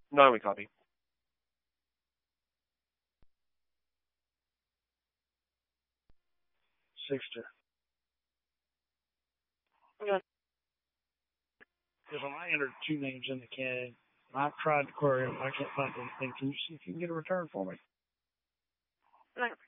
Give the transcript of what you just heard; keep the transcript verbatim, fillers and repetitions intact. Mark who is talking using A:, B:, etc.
A: No, we copy.
B: Sixter.
C: Yeah.
B: Because when I entered two names in the can, I've tried to query them. I can't find anything. Can you see if you can get a return for me?
C: No.